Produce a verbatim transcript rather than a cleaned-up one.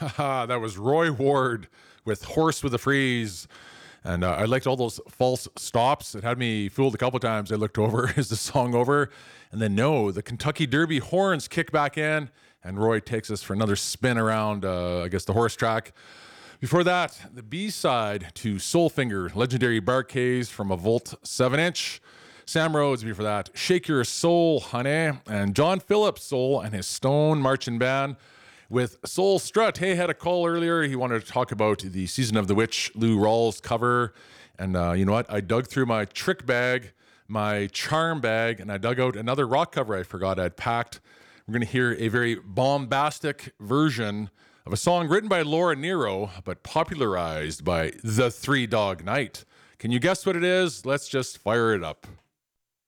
Haha, that was Roy Ward with Horse with a Freeze. And uh, I liked all those false stops. It had me fooled a couple times. I looked over, is the song over? And then no, the Kentucky Derby horns kick back in, and Roy takes us for another spin around, uh, I guess, the horse track. Before that, the B-side to Soulfinger, legendary Barkays from a Volt seven inch. Sam Rhodes before that, Shake Your Soul, Honey, and John Phillips Soul and his Stone Marching Band with Soul Strut. Hey, had a call earlier. He wanted to talk about the Season of the Witch, Lou Rawls cover. And uh, you know what? I dug through my trick bag, my charm bag, and I dug out another rock cover I forgot I'd packed. We're going to hear a very bombastic version of a song written by Laura Nyro, but popularized by the Three Dog Night. Can you guess what it is? Let's just fire it up.